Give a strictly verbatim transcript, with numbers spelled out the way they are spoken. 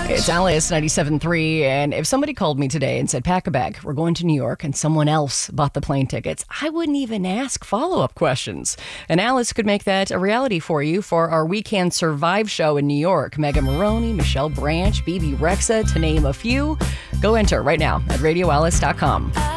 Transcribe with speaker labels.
Speaker 1: It's Alice ninety-seven point three, and if somebody called me today and said, pack a bag, we're going to New York, and someone else bought the plane tickets, I wouldn't even ask follow-up questions. And Alice could make that a reality for you for our We Can Survive show in New York. Megan Maroney, Michelle Branch, Bebe Rexha, to name a few. Go enter right now at radio alice dot com.